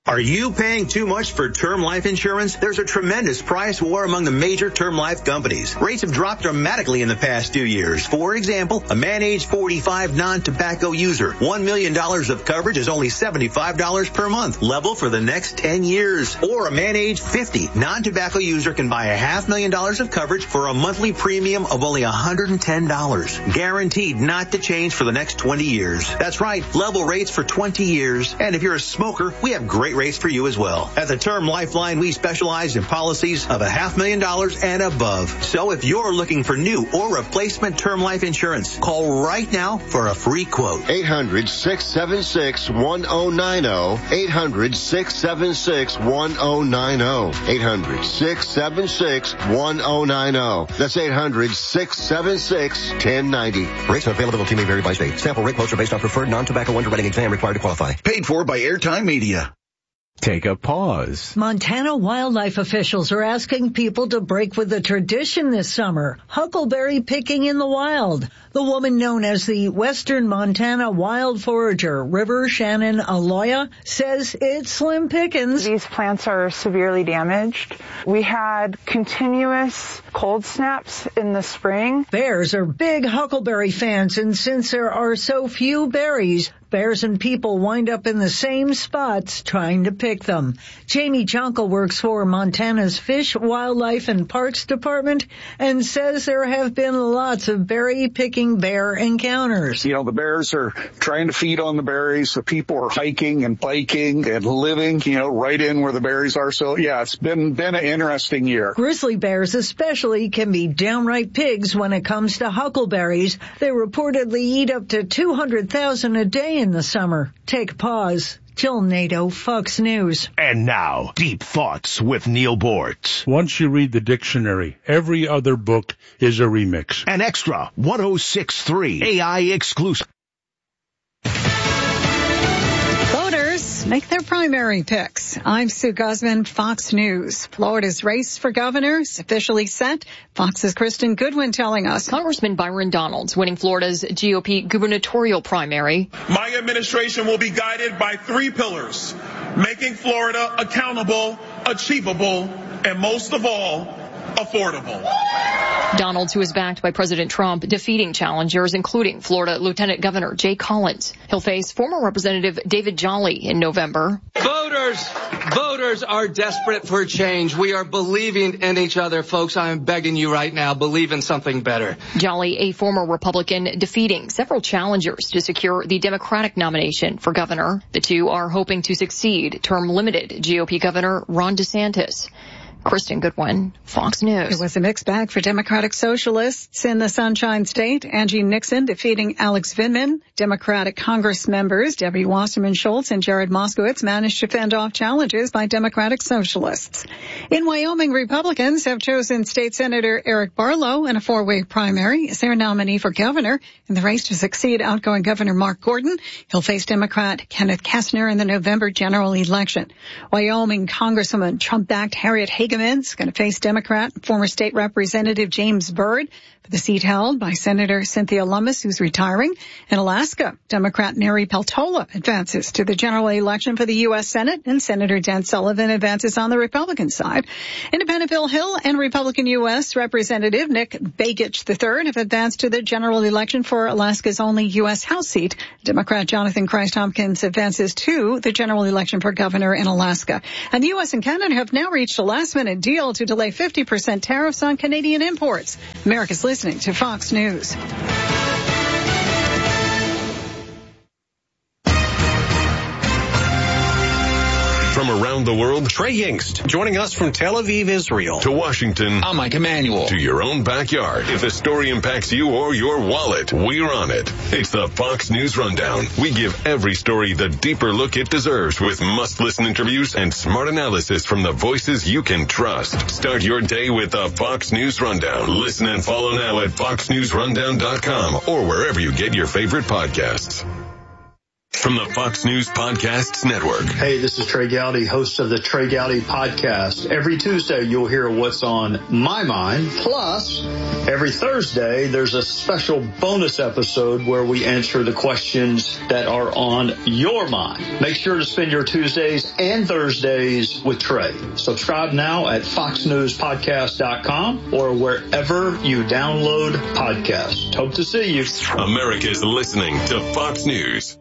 Are you paying too much for term life insurance? There's a tremendous price war among the major term life companies. Rates have dropped dramatically in the past 2 years. For example, a man age 45 non-tobacco user, $1 million of coverage is only $75 per month, level for the next 10 years. Or a man age 50 non-tobacco user can buy $500,000 of coverage for a monthly premium of only $110. Guaranteed not to change for the next 20 years. That's right, level rates for 20 years. And if you're a smoker, we have great rates for you as well. At the Term Lifeline, we specialize in policies of $500,000 and above. So if you're looking for new or replacement term life insurance, call right now for a free quote. 800-676-1090. 800-676-1090. 800-676-1090. That's 800-676-1090. Rates and availability may vary by state. Sample rate quotes are based on preferred non-tobacco underwriting exam required to qualify. Paid for by Airtime Media. Take a pause. Montana wildlife officials are asking people to break with the tradition this summer, huckleberry picking in the wild. The woman known as the Western Montana wild forager, River Shannon Aloya, says it's slim pickings. These plants are severely damaged. We had continuous cold snaps in the spring. Bears are big huckleberry fans, and since there are so few berries, bears and people wind up in the same spots trying to pick them. Jamie Jonkel works for Montana's Fish, Wildlife, and Parks Department and says there have been lots of berry-picking bear encounters. You know, the bears are trying to feed on the berries, so people are hiking and biking and living, right in where the berries are. So, yeah, it's been an interesting year. Grizzly bears especially can be downright pigs when it comes to huckleberries. They reportedly eat up to 200,000 a day in the summer. Take a pause. Jill Nato, Fox News. And now, Deep Thoughts with Neil Bortz. Once you read the dictionary, every other book is a remix. An extra 106.3 AI exclusive. Make their primary picks. I'm Sue Guzman, Fox News. Florida's race for governor is officially set. Fox's Kristen Goodwin telling us. Congressman Byron Donalds winning Florida's GOP gubernatorial primary. My administration will be guided by 3 pillars: making Florida accountable, achievable, and most of all, affordable. Donalds, who is backed by President Trump, defeating challengers, including Florida Lieutenant Governor Jay Collins. He'll face former Representative David Jolly in November. Voters are desperate for change. We are believing in each other, folks. I'm begging you right now, believe in something better. Jolly, a former Republican, defeating several challengers to secure the Democratic nomination for governor. The two are hoping to succeed term-limited GOP Governor Ron DeSantis. Kristen Goodwin, Fox News. It was a mixed bag for Democratic Socialists in the Sunshine State. Angie Nixon defeating Alex Vindman. Democratic Congress members Debbie Wasserman Schultz and Jared Moskowitz managed to fend off challenges by Democratic Socialists. In Wyoming, Republicans have chosen State Senator Eric Barlow in a 4-way primary as their nominee for governor in the race to succeed outgoing Governor Mark Gordon. He'll face Democrat Kenneth Kastner in the November general election. Wyoming Congresswoman Trump-backed Harriet Hageman is going to face Democrat former state representative James Byrd for the seat held by Senator Cynthia Lummis, who's retiring. In Alaska, Democrat Neri Peltola advances to the general election for the U.S. Senate, and Senator Dan Sullivan advances on the Republican side. Independent Bill Hill and Republican U.S. Representative Nick Begich III have advanced to the general election for Alaska's only U.S. House seat. Democrat Jonathan Christ Hopkins advances to the general election for governor in Alaska. And the U.S. and Canada have now reached a last-minute deal to delay 50% tariffs on Canadian imports. America's listening to Fox News. From around the world, Trey Yingst, joining us from Tel Aviv, Israel. To Washington, I'm Mike Emanuel. To your own backyard. If a story impacts you or your wallet, we're on it. It's the Fox News Rundown. We give every story the deeper look it deserves with must-listen interviews and smart analysis from the voices you can trust. Start your day with the Fox News Rundown. Listen and follow now at foxnewsrundown.com or wherever you get your favorite podcasts. From the Fox News Podcasts Network. Hey, this is Trey Gowdy, host of the Trey Gowdy Podcast. Every Tuesday, you'll hear what's on my mind. Plus, every Thursday, there's a special bonus episode where we answer the questions that are on your mind. Make sure to spend your Tuesdays and Thursdays with Trey. Subscribe now at foxnewspodcast.com or wherever you download podcasts. Hope to see you. America's listening to Fox News.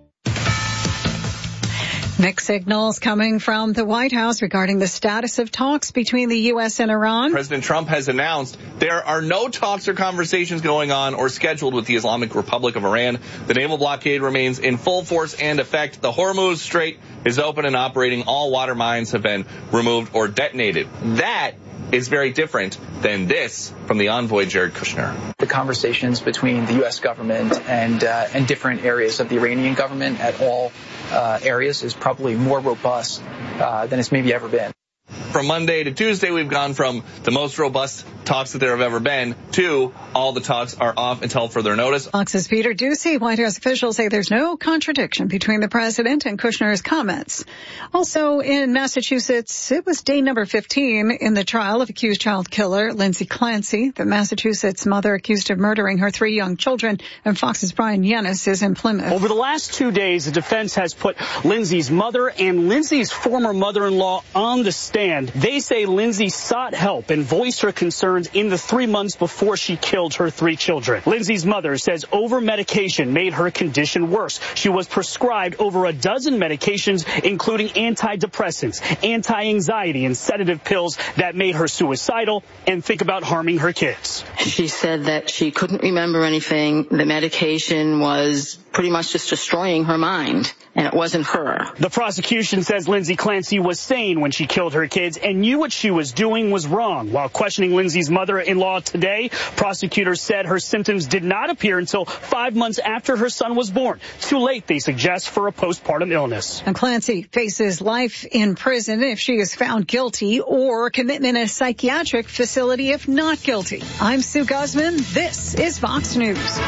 Mixed signals coming from the White House regarding the status of talks between the U.S. and Iran. President Trump has announced there are no talks or conversations going on or scheduled with the Islamic Republic of Iran. The naval blockade remains in full force and effect. The Hormuz Strait is open and operating. All water mines have been removed or detonated. That is very different than this from the envoy, Jared Kushner. The conversations between the U.S. government and different areas of the Iranian government at all areas is probably more robust than it's maybe ever been. From Monday to Tuesday, we've gone from the most robust talks that there have ever been to all the talks are off until further notice. Fox's Peter Doocy. White House officials say there's no contradiction between the president and Kushner's comments. Also in Massachusetts, it was day number 15 in the trial of accused child killer Lindsay Clancy. The Massachusetts mother accused of murdering her 3 young children, and Fox's Brian Yennis is in Plymouth. Over the last 2 days, the defense has put Lindsay's mother and Lindsay's former mother-in-law on the stand. They say Lindsay sought help and voiced her concerns in the 3 months before she killed her 3 children. Lindsay's mother says over-medication made her condition worse. She was prescribed over a dozen medications, including antidepressants, anti-anxiety, and sedative pills that made her suicidal and think about harming her kids. She said that she couldn't remember anything. The medication was pretty much just destroying her mind, and it wasn't her. The prosecution says Lindsay Clancy was sane when she killed her kids and knew what she was doing was wrong. While questioning Lindsay's mother-in-law today, prosecutors said her symptoms did not appear until 5 months after her son was born. Too late, they suggest, for a postpartum illness. And Clancy faces life in prison if she is found guilty, or commitment in a psychiatric facility if not guilty. I'm Sue Guzman. This is Fox News.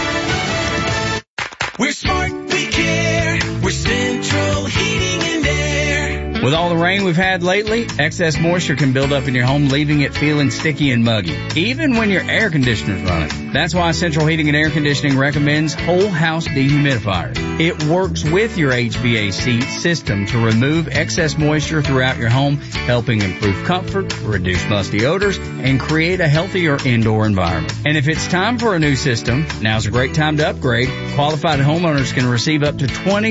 We're smart, we care. We're Central Heating and Air. With all the rain we've had lately, excess moisture can build up in your home, leaving it feeling sticky and muggy, even when your air conditioner's running. That's why Central Heating and Air Conditioning recommends Whole House Dehumidifiers. It works with your HVAC system to remove excess moisture throughout your home, helping improve comfort, reduce musty odors, and create a healthier indoor environment. And if it's time for a new system, now's a great time to upgrade. Qualified homeowners can receive up to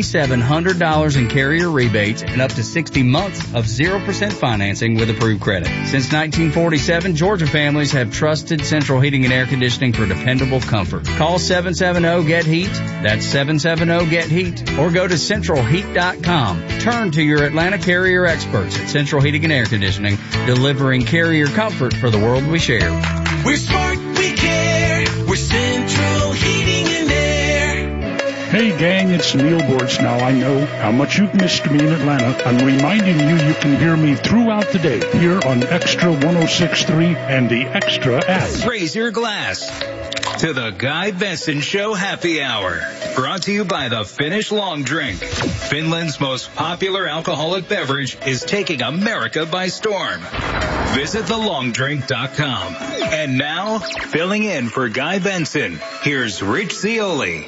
$2,700 in carrier rebates and up to 60 months of 0% financing with approved credit. Since 1947, Georgia families have trusted Central Heating and Air Conditioning for dependable comfort. Call 770-GET-HEAT. That's 770-GET-HEAT. Or go to centralheat.com. Turn to your Atlanta carrier experts at Central Heating and Air Conditioning, delivering carrier comfort for the world we share. We're smart, we care. We're Central Heating and Air. Hey gang, it's Neil Bortz. Now I know how much you've missed me in Atlanta. I'm reminding you can hear me throughout the day here on Extra 106.3 and the Extra app. Raise your glass to the Guy Benson Show Happy Hour. Brought to you by the Finnish Long Drink. Finland's most popular alcoholic beverage is taking America by storm. Visit thelongdrink.com. And now, filling in for Guy Benson, here's Rich Zioli.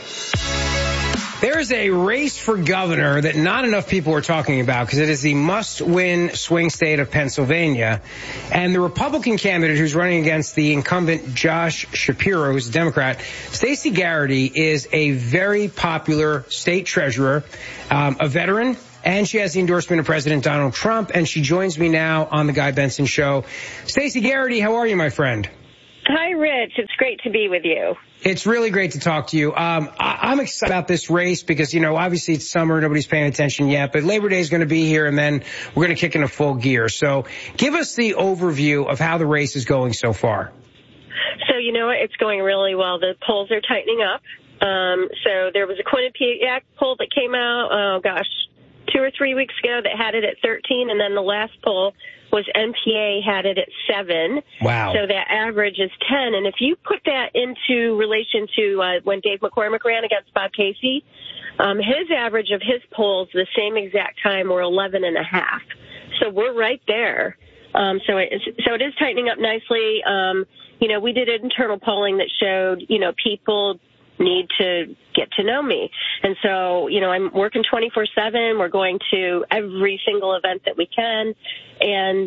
There is a race for governor that not enough people are talking about because it is the must-win swing state of Pennsylvania. And the Republican candidate who's running against the incumbent Josh Shapiro, who's a Democrat, Stacey Garrity, is a very popular state treasurer, a veteran, and she has the endorsement of President Donald Trump, and she joins me now on the Guy Benson Show. Stacey Garrity, how are you, my friend? Hi, Rich. It's great to be with you. It's really great to talk to you. I'm excited about this race because, obviously it's summer, nobody's paying attention yet, but Labor Day is going to be here and then we're going to kick into full gear. So give us the overview of how the race is going so far. So, it's going really well. The polls are tightening up. So there was a Quinnipiac poll that came out, 2 or 3 weeks ago that had it at 13, and then the last poll was NPA had it at 7. Wow. So that average is 10. And if you put that into relation to when Dave McCormick ran against Bob Casey, His average of his polls the same exact time were 11.5. So we're right there. So it is tightening up nicely. We did internal polling that showed, people need to get to know me. And so, I'm working 24/7. We're going to every single event that we can. And,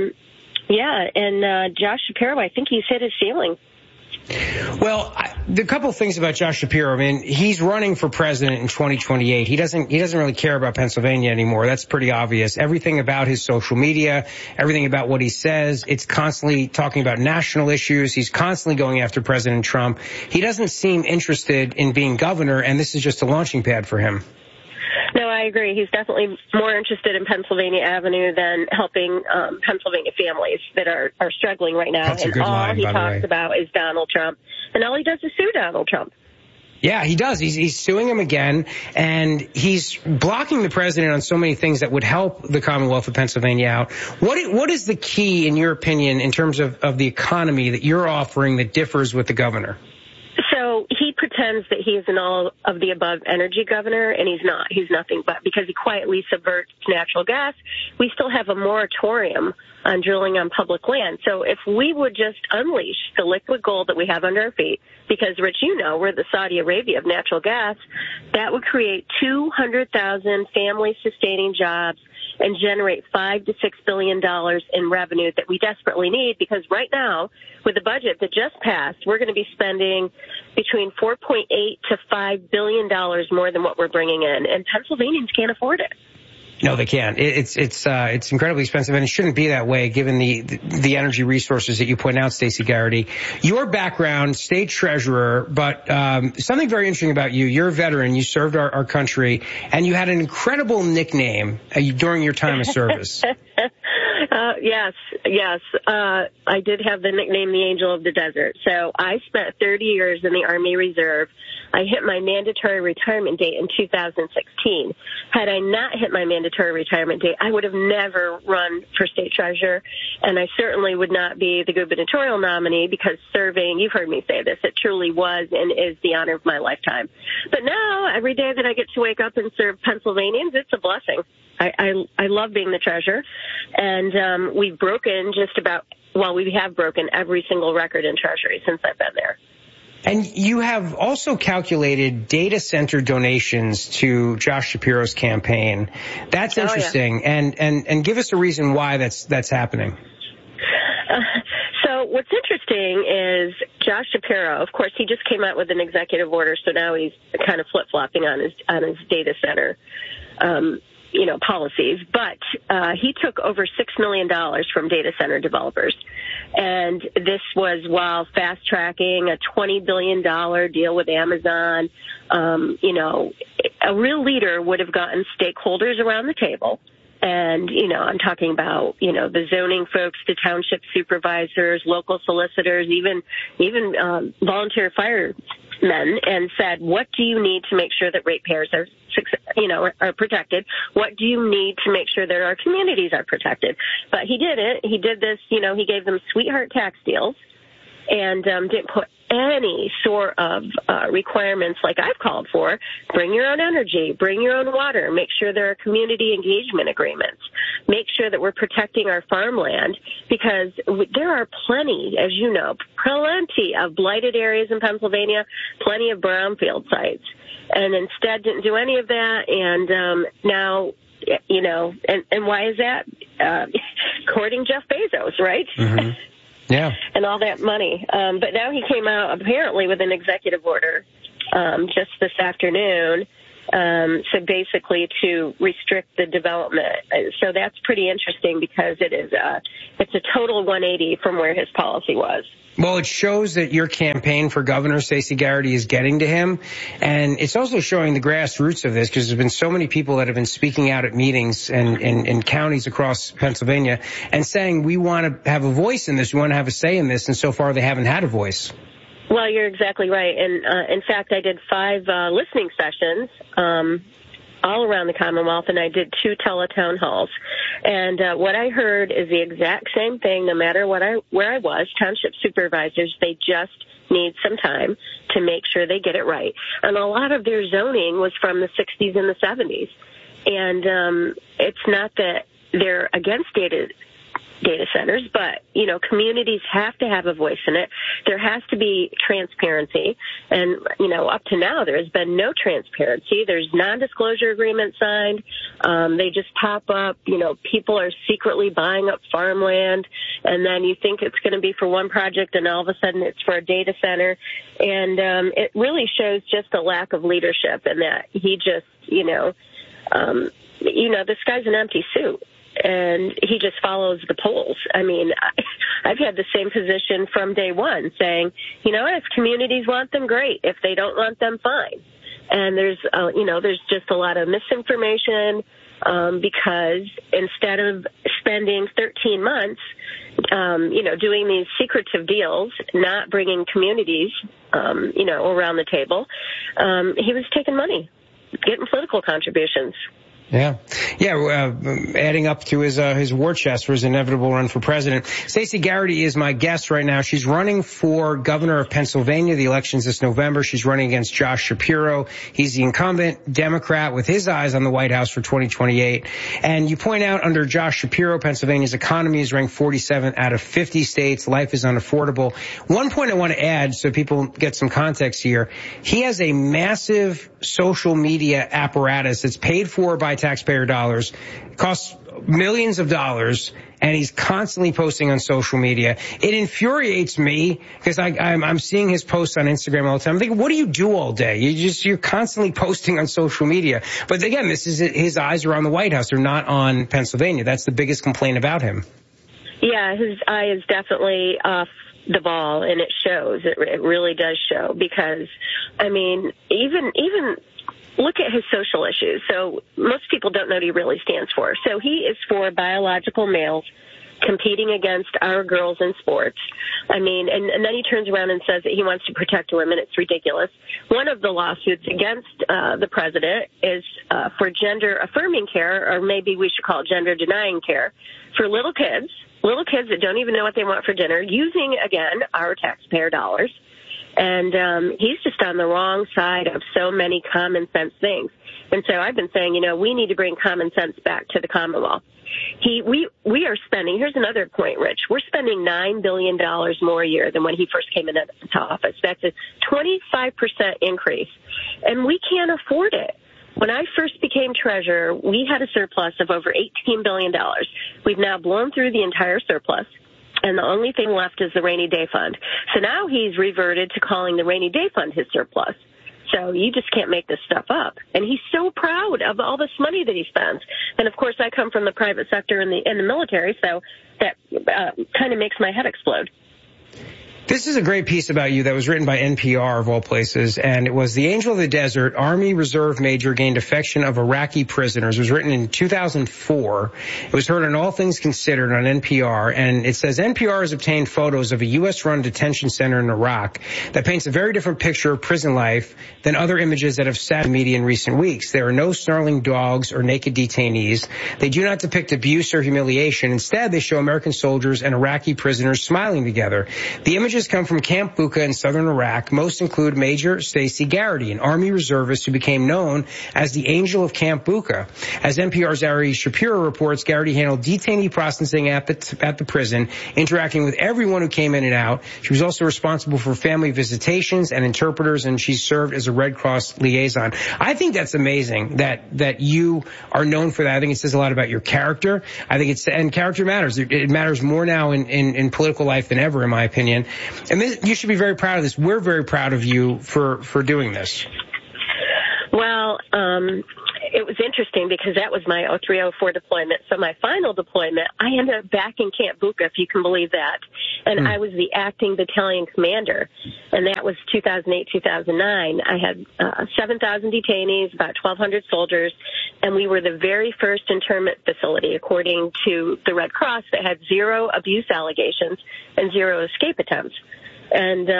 Josh Shapiro, I think he's hit his ceiling. Well, the couple of things about Josh Shapiro. I mean, he's running for president in 2028. He doesn't really care about Pennsylvania anymore. That's pretty obvious. Everything about his social media, everything about what he says, it's constantly talking about national issues. He's constantly going after President Trump. He doesn't seem interested in being governor, and this is just a launching pad for him. No, I agree. He's definitely more interested in Pennsylvania Avenue than helping Pennsylvania families that are struggling right now. That's a good line, all he talks about is Donald Trump. And all he does is sue Donald Trump. Yeah, he does. He's suing him again, and he's blocking the president on so many things that would help the Commonwealth of Pennsylvania out. What is the key, in your opinion, in terms of the economy that you're offering that differs with the governor? So he pretends that he is an all-of-the-above energy governor, and he's not. He's nothing but, because he quietly subverts natural gas. We still have a moratorium on drilling on public land. So if we would just unleash the liquid gold that we have under our feet, because, Rich, we're the Saudi Arabia of natural gas, that would create 200,000 family-sustaining jobs and generate $5 to $6 billion in revenue that we desperately need, because right now, with the budget that just passed, we're going to be spending between $4.8 to $5 billion more than what we're bringing in, and Pennsylvanians can't afford it. No, they can't. It's incredibly expensive, and it shouldn't be that way given the energy resources that you point out, Stacey Garrity. Your background, state treasurer, but something very interesting about you. You're a veteran. You served our country, and you had an incredible nickname during your time of service. Yes. I did have the nickname the Angel of the Desert. So I spent 30 years in the Army Reserve. I hit my mandatory retirement date in 2016. Had I not hit my mandatory retirement date, I would have never run for state treasurer, and I certainly would not be the gubernatorial nominee, because serving, you've heard me say this, it truly was and is the honor of my lifetime. But now, every day that I get to wake up and serve Pennsylvanians, it's a blessing. I love being the treasurer, and we have broken every single record in Treasury since I've been there. And you have also calculated data center donations to Josh Shapiro's campaign. That's interesting. Yeah. And give us a reason why that's happening. So what's interesting is Josh Shapiro, of course, he just came out with an executive order, so now he's kind of flip-flopping on his data center policies, but he took over $6 million from data center developers. And this was while fast-tracking a $20 billion deal with Amazon. A real leader would have gotten stakeholders around the table. And, I'm talking about, the zoning folks, the township supervisors, local solicitors, even volunteer firemen, and said, what do you need to make sure that ratepayers are protected? What do you need to make sure that our communities are protected? But he did it. He did this, he gave them sweetheart tax deals and didn't put any sort of requirements like I've called for. Bring your own energy, bring your own water, make sure there are community engagement agreements, make sure that we're protecting our farmland, because there are plenty, as you know, plenty of blighted areas in Pennsylvania, plenty of brownfield sites. And instead didn't do any of that, and now, and why is that? Courting Jeff Bezos, right? Mm-hmm. Yeah. And all that money. But now he came out apparently with an executive order just this afternoon, so basically to restrict the development. So that's pretty interesting, because it's a total 180 from where his policy was. Well, it shows that your campaign for Governor, Stacey Garrity, is getting to him. And it's also showing the grassroots of this, because there's been so many people that have been speaking out at meetings and in counties across Pennsylvania and saying, we want to have a voice in this, we want to have a say in this. And so far, they haven't had a voice. Well, you're exactly right. And in fact, I did 5 listening sessions all around the Commonwealth, and I did 2 teletown halls. And what I heard is the exact same thing, no matter where I was. Township supervisors, they just need some time to make sure they get it right. And a lot of their zoning was from the 60s and the 70s. And it's not that they're against data centers, but, communities have to have a voice in it. There has to be transparency. And, up to now, there has been no transparency. There's non-disclosure agreements signed. They just pop up. People are secretly buying up farmland, and then you think it's going to be for one project, and all of a sudden it's for a data center. And it really shows just a lack of leadership in that he just, this guy's an empty suit. And he just follows the polls. I mean, I've had the same position from day one, saying, if communities want them, great. If they don't want them, fine. And there's just a lot of misinformation because instead of spending 13 months, doing these secretive deals, not bringing communities, around the table, he was taking money, getting political contributions. Yeah. Adding up to his war chest for his inevitable run for president. Stacey Garrity is my guest right now. She's running for governor of Pennsylvania. The election's this November. She's running against Josh Shapiro. He's the incumbent Democrat with his eyes on the White House for 2028. And you point out under Josh Shapiro, Pennsylvania's economy is ranked 47th out of 50 states. Life is unaffordable. One point I want to add so people get some context here. He has a massive social media apparatus that's paid for by taxpayer dollars. It costs millions of dollars, and he's constantly posting on social media. It infuriates me because I'm seeing his posts on Instagram all the time. I'm thinking, what do you do all day? You're constantly posting on social media. But again, this is his eyes are on the White House. They're not on Pennsylvania. That's the biggest complaint about him. Yeah, his eye is definitely off the ball, and it shows. It really does show because, even look at his social issues. So most people don't know what he really stands for. So he is for biological males competing against our girls in sports. And then he turns around and says that he wants to protect women. It's ridiculous. One of the lawsuits against the president is for gender-affirming care, or maybe we should call it gender-denying care, for little kids that don't even know what they want for dinner, using, again, our taxpayer dollars. And he's just on the wrong side of so many common sense things. And so I've been saying, we need to bring common sense back to the Commonwealth. We are spending, here's another point, Rich, we're spending $9 billion more a year than when he first came into office. That's a 25% increase. And we can't afford it. When I first became treasurer, we had a surplus of over $18 billion. We've now blown through the entire surplus. And the only thing left is the rainy day fund. So now he's reverted to calling the rainy day fund his surplus. So you just can't make this stuff up. And he's so proud of all this money that he spends. And of course, I come from the private sector and the military, so that kind of makes my head explode. This is a great piece about you that was written by NPR, of all places, and it was The Angel of the Desert, Army Reserve Major gained affection of Iraqi prisoners. It was written in 2004. It was heard on All Things Considered on NPR, and it says NPR has obtained photos of a U.S.-run detention center in Iraq that paints a very different picture of prison life than other images that have sat in the media in recent weeks. There are no snarling dogs or naked detainees. They do not depict abuse or humiliation. Instead, they show American soldiers and Iraqi prisoners smiling together. The images come from Camp Bucca in southern Iraq. Most include Major Stacey Garrity, an Army reservist who became known as the Angel of Camp Bucca. As NPR's Ari Shapiro reports, Garrity handled detainee processing at the prison, interacting with everyone who came in and out. She was also responsible for family visitations and interpreters, and she served as a Red Cross liaison. I think that's amazing that you are known for that. I think it says a lot about your character. I think and character matters. It matters more now in political life than ever, in my opinion. And you should be very proud of this. We're very proud of you for doing this. Well, it was interesting because that was my 0304 deployment. So my final deployment, I ended up back in Camp Bucca, if you can believe that. And I was the acting battalion commander. And that was 2008, 2009. I had 7,000 detainees, about 1,200 soldiers. And we were the very first internment facility, according to the Red Cross, that had 0 abuse allegations and 0 escape attempts. And,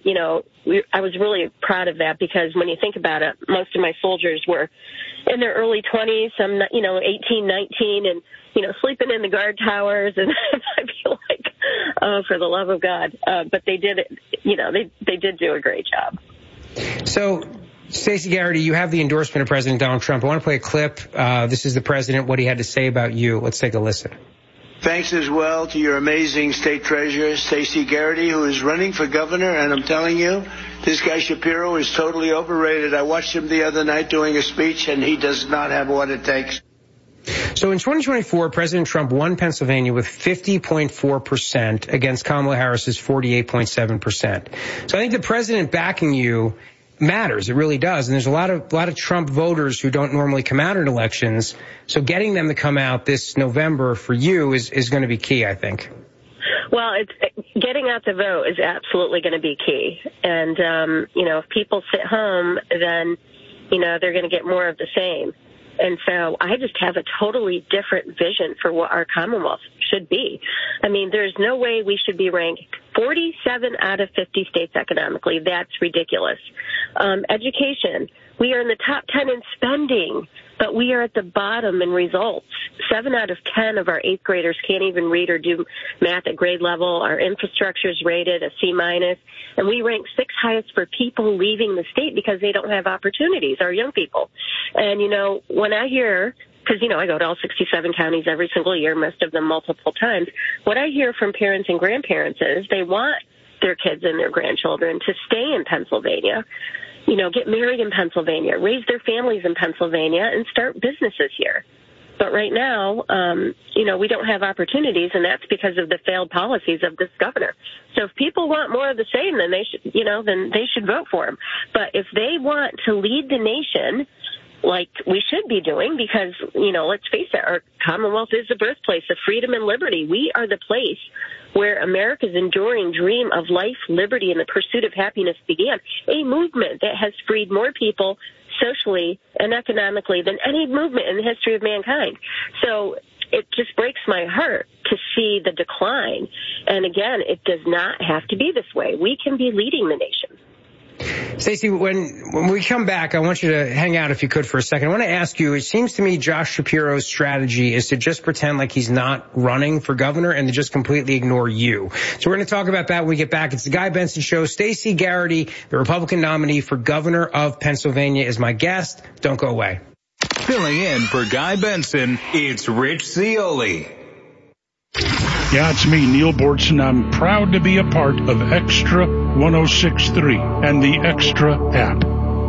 I was really proud of that because when you think about it, most of my soldiers were in their early 20s, some, 18, 19, and, sleeping in the guard towers. And I feel like, oh, for the love of God. But they did it. they did do a great job. So, Stacey Garrity, you have the endorsement of President Donald Trump. I want to play a clip. This is the president, what he had to say about you. Let's take a listen. Thanks as well to your amazing state treasurer, Stacey Garrity, who is running for governor. And I'm telling you, this guy Shapiro is totally overrated. I watched him the other night doing a speech, and he does not have what it takes. So in 2024, President Trump won Pennsylvania with 50.4% against Kamala Harris's 48.7%. So I think the president backing you matters. It really does. And there's a lot of Trump voters who don't normally come out in elections. So getting them to come out this November for you is going to be key, I think. Well, getting out to vote is absolutely going to be key. And, if people sit home, then, they're going to get more of the same. And so I just have a totally different vision for what our Commonwealth should be. I mean, there's no way we should be ranked 47 out of 50 states economically. That's ridiculous. Education, we are in the top 10 in spending, but we are at the bottom in results. 7 out of 10 of our 8th graders can't even read or do math at grade level. Our infrastructure is rated a C-, and we rank 6th highest for people leaving the state because they don't have opportunities, our young people. And, when I hear, because, I go to all 67 counties every single year, most of them multiple times, what I hear from parents and grandparents is they want their kids and their grandchildren to stay in Pennsylvania, get married in Pennsylvania, raise their families in Pennsylvania, and start businesses here. But right now, we don't have opportunities, and that's because of the failed policies of this governor. So if people want more of the same, then they should vote for him. But if they want to lead the nation, like we should be doing, because, let's face it, our Commonwealth is the birthplace of freedom and liberty. We are the place where America's enduring dream of life, liberty, and the pursuit of happiness began, a movement that has freed more people socially and economically than any movement in the history of mankind. So it just breaks my heart to see the decline. And again, it does not have to be this way. We can be leading the nation. Stacey, when we come back, I want you to hang out if you could for a second. I want to ask you, it seems to me Josh Shapiro's strategy is to just pretend like he's not running for governor and to just completely ignore you. So we're going to talk about that when we get back. It's the Guy Benson Show. Stacey Garrity, the Republican nominee for governor of Pennsylvania, is my guest. Don't go away. Filling in for Guy Benson, it's Rich Zeoli. Yeah, it's me, Neil Bortson. I'm proud to be a part of Extra 106.3 and the Extra app.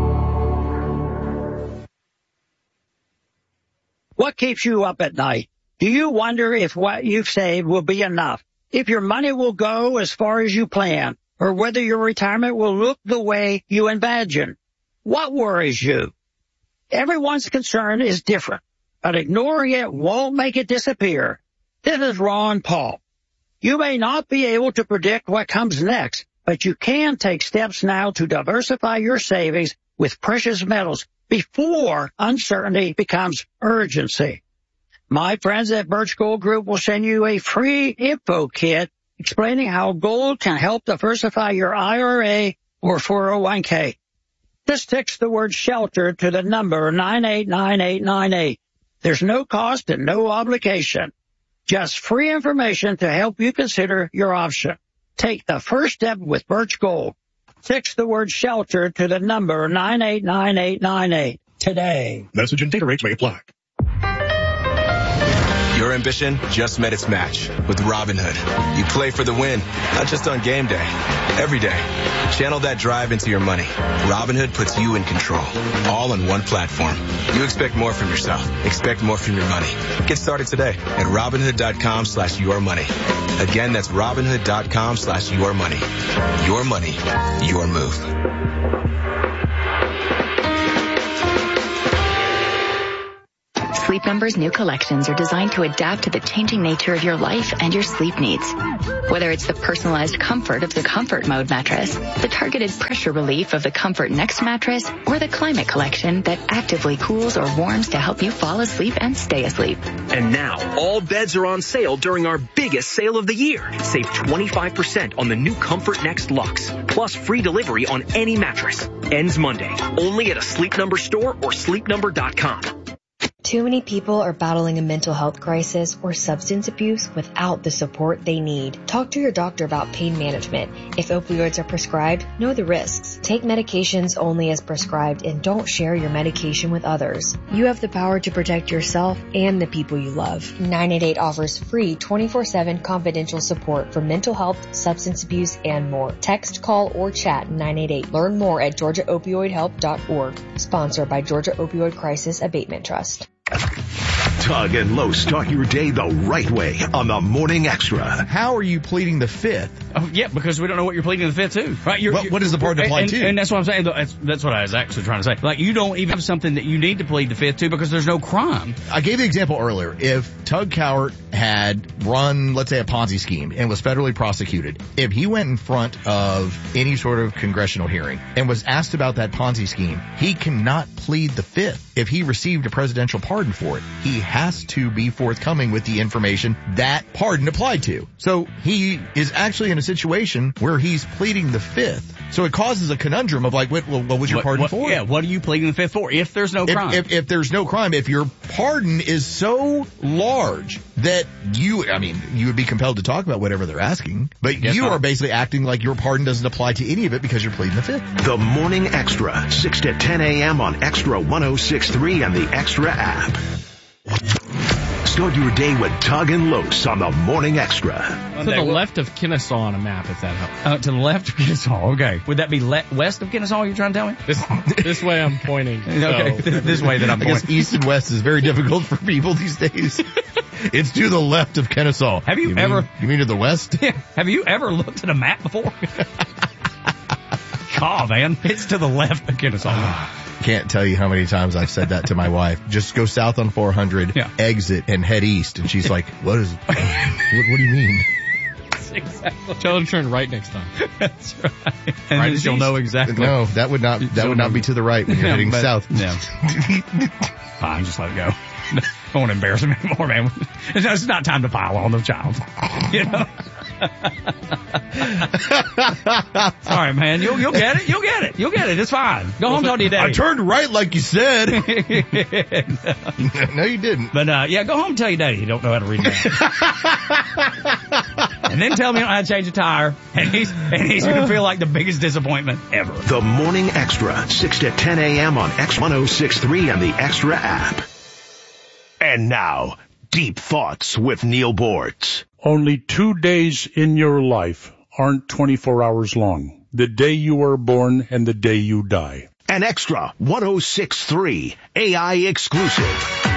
What keeps you up at night? Do you wonder if what you've saved will be enough? If your money will go as far as you plan? Or whether your retirement will look the way you imagine? What worries you? Everyone's concern is different, but ignoring it won't make it disappear. This is Ron Paul. You may not be able to predict what comes next, but you can take steps now to diversify your savings with precious metals before uncertainty becomes urgency. My friends at Birch Gold Group will send you a free info kit explaining how gold can help diversify your IRA or 401k. Just text the word shelter to the number 989898. There's no cost and no obligation. Just free information to help you consider your option. Take the first step with Birch Gold. Text the word shelter to the number 989898 today. Message and data rates may apply. Your ambition just met its match with Robinhood. You play for the win, not just on game day, every day. Channel that drive into your money. Robinhood puts you in control, all on one platform. You expect more from yourself. Expect more from your money. Get started today at Robinhood.com/yourmoney. Again, that's Robinhood.com/yourmoney. Your money, your move. Sleep Number's new collections are designed to adapt to the changing nature of your life and your sleep needs. Whether it's the personalized comfort of the Comfort Mode mattress, the targeted pressure relief of the Comfort Next mattress, or the Climate Collection that actively cools or warms to help you fall asleep and stay asleep. And now, all beds are on sale during our biggest sale of the year. Save 25% on the new Comfort Next Luxe, plus free delivery on any mattress. Ends Monday, only at a Sleep Number store or sleepnumber.com. Too many people are battling a mental health crisis or substance abuse without the support they need. Talk to your doctor about pain management. If opioids are prescribed, know the risks. Take medications only as prescribed and don't share your medication with others. You have the power to protect yourself and the people you love. 988 offers free 24/7 confidential support for mental health, substance abuse, and more. Text, call, or chat 988. Learn more at GeorgiaOpioidHelp.org. Sponsored by Georgia Opioid Crisis Abatement Trust. Tug and Lowe start your day the right way on the Morning Extra. How are you pleading the fifth? Oh, yeah, because we don't know what you're pleading the fifth to. Right? What does the pardon apply to? And that's what I'm saying. That's what I was actually trying to say. Like, you don't even have something that you need to plead the fifth to because there's no crime. I gave the example earlier. If Tug Cowart had run, let's say, a Ponzi scheme and was federally prosecuted, if he went in front of any sort of congressional hearing and was asked about that Ponzi scheme, he cannot plead the fifth. If he received a presidential pardon for it, he has to be forthcoming with the information that pardon applied to. So he is actually in a situation where he's pleading the fifth. So it causes a conundrum of like, what was your pardon for? Yeah, what are you pleading the fifth for if there's no crime? If there's no crime, if your pardon is so large that you would be compelled to talk about whatever they're asking, but you are basically acting like your pardon doesn't apply to any of it because you're pleading the fifth. The Morning Extra, 6 to 10 a.m. on Extra 106.3 and the Extra app. Start your day with Tug and Los on the Morning Extra. To the left of Kennesaw on a map, if that helps. To the left of Kennesaw, okay. Would that be west of Kennesaw, you're trying to tell me? This way I'm pointing. Okay, this way that I'm pointing. I guess east and west is very difficult for people these days. It's to the left of Kennesaw. Have you mean to the west? Yeah. Have you ever looked at a map before? Oh, man. It's to the left of Kennesaw. Can't tell you how many times I've said that to my wife. Just go south on 400, exit, and head east. And she's like, what do you mean? Exactly. Tell her to turn right next time. That's right. And right, she'll know exactly. No, that would not be to the right when you're heading south. No. Fine, just let it go. I won't embarrass him anymore, man. It's not time to pile on the child. You know? Sorry, man. You'll get it. You'll get it. You'll get it. It's fine. Go home, talk to your daddy. I turned right like you said. No, you didn't. But, go home and tell your daddy you don't know how to read that. And then tell me you don't know how to change a tire. And he's going to feel like the biggest disappointment ever. The Morning Extra, 6 to 10 a.m. on X106.3 and the Extra app. And now, Deep Thoughts with Neil Bortz. Only 2 days in your life aren't 24 hours long. The day you are born and the day you die. An Extra 106.3 AI exclusive.